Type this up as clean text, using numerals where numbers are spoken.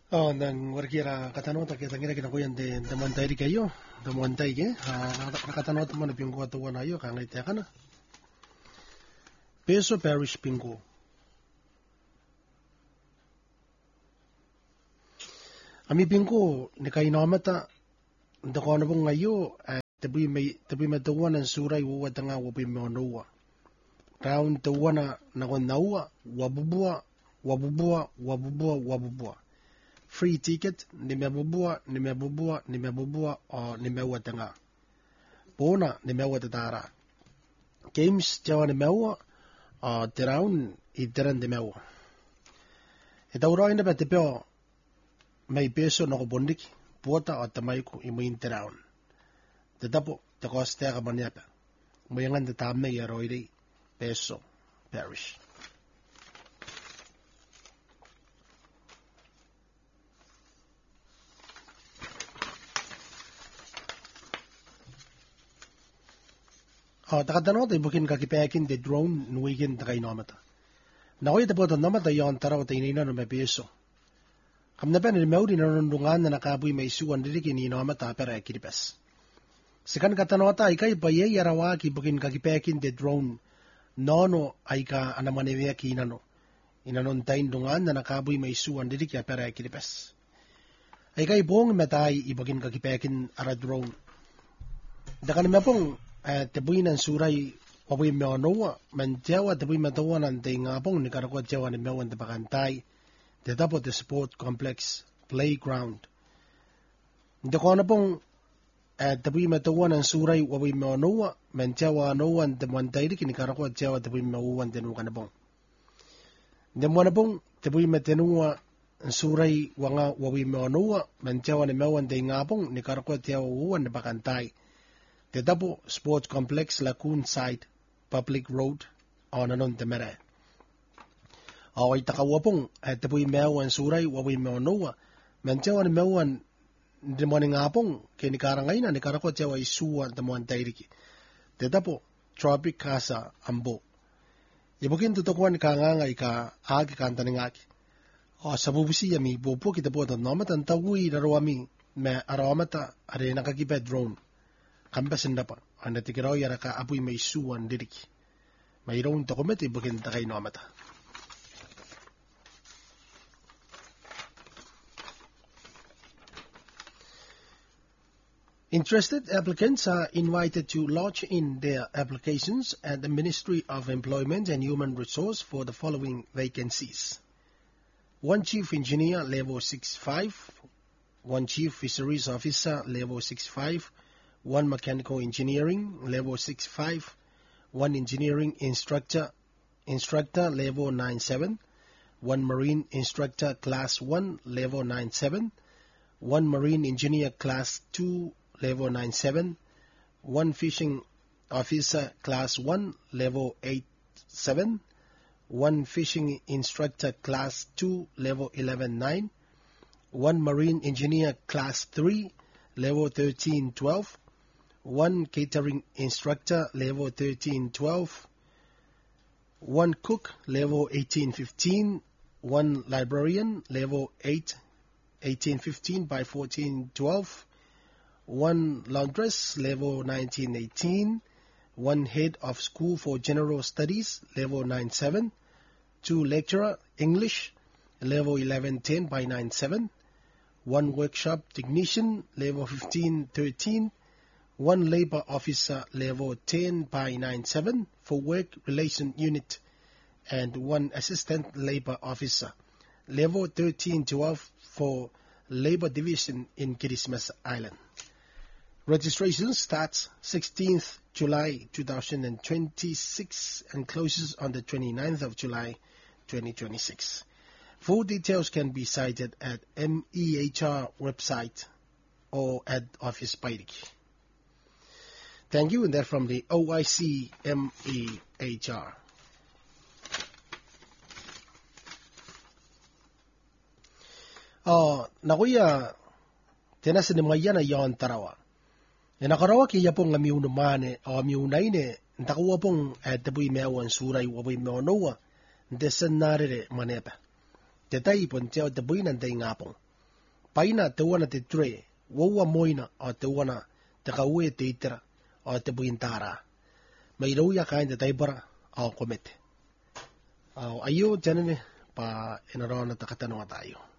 Oh, nang warkira katanota kita ngira kita kuyan de montai kayo, de montai ke, katanota mo na pingo to wana yo kang ite kana. Peso parish pingo. Ami pingo ni kay nomata de kono bong ngayo tabi me to wana surai wo tanga wo pi mo noa. Round to wana na kon naua wabubua. Free ticket, nimebubua, o nimeua tanga. Pona, nimeua tatara. Games, jawa nimeua, o tiraun, itiran nimeua. Ita uro ina pati peo, may peso na kubundik, puota o tamayko imuin tiraun. Tatapo, takoste ka manyape. Mayangan tatame yaroide, peso, parish. Takadano tayo bukin kakipekin de drone nuigin takay nomata. Nakoy tapo to nomata yon taraw tayo nina no may peso. Kamna pa nimew din narundungan na nakaboy may suwan diri kini nomata pera kiripes. Sikan katanota ikay paye yarawa ki bukin kakipekin de drone nono ay ka anamanewe ki inano. Inanon tayo dungan na nakaboy may suwan diri kaya pera kiripes. Ay kay buong metay ibukin kakipekin ara drone. Dakan mapong tabuy ng suray wabuy meonowa man jawa tabuy matawa ng tay ngapong ni karakot jawa ni mewan tapakantay tetapo the sport complex playground. Hindi ko na pong tabuy matawa ng suray wabuy meonowa man jawa nowan tamantay di kini karakot jawa tabuy mauwan tenuka na pong. Hindi mo na pong tabuy matanuwa ang suray wanga wabuy meonowa man jawa ni mewan tay ngapong ni karakot jawa uwan tapakantay. Tetapo Sports Complex Lacoon Side Public Road o nanon temere. Okay takawapong tapoy mewan suray wawi meonowa mencewan mewan demoni ngapong kinikarangay na nikarako cewa isuwa temuan tairiki. Tetapo Tropic Casa Ambo. Ibukin tutukuan kangangay ka agi kantaningaki. O sabubusi yami bupo kita po at nomatan tawi darawami me arawamata are nakakiped drone. Kampasin na pa, ang natikiraw yara ka apoy may suwan dirik. Mayroong dokumenti bukin takay nomata. Interested applicants are invited to lodge in their applications at the Ministry of Employment and Human Resource for the following vacancies. 1 Chief Engineer, level 6.5, 1 Chief Fisheries Officer, level 6.5, 1 Mechanical Engineering, level 6.5, 1 Engineering Instructor, level 9.7, 1 Marine Instructor, Class 1, level 9.7, 1 Marine Engineer, Class 2, level 9.7, 1 Fishing Officer, Class 1, level 8.7, 1 Fishing Instructor, Class 2, level 11.9, 1 Marine Engineer, Class 3, level 13.12, 1 Catering Instructor, level 13.12, 1 Cook, level 18.15, 1 Librarian, level 8, 18.15 by 14.12, 1 Laundress, level 19.18, 1 Head of School for General Studies, level 9.7, 2 Lecturer, English, level 11.10 by 9.7, 1 Workshop Technician, level 15.13, 1 Labor Officer, level 10 by 9.7 for Work Relation Unit, and 1 Assistant Labor Officer, level 13.12 for Labor Division in Christmas Island. Registration starts 16th July 2026 and closes on the 29th of July 2026. Full details can be cited at MEHR website or at Office Pairik. Thank you, and that from the OIC MEHR. Nakuya, tinasin mga yan ay yon tarawa. Nakarawa kaya pong amiunumane o amiunay ne, ntakuwa pong tabuy mewan suray wabuy meonowa, desan narire manepa. Tetay pon tiyaw tabuy nantay nga pong. paina te wana te tre, waua moina o te wana te kaue te itera o te buintara. Mai rauia kain te taipara au komete. Au ayo janene pa ina rona takatanoa tayo.